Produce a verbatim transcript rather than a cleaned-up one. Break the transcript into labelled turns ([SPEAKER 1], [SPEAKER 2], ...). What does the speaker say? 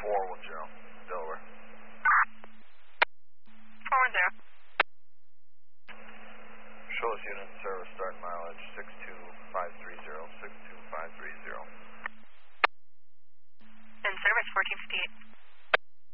[SPEAKER 1] four one zero, Delaware.
[SPEAKER 2] four one zero.
[SPEAKER 1] Show us unit in service, start mileage six two five three zero, six two five three zero.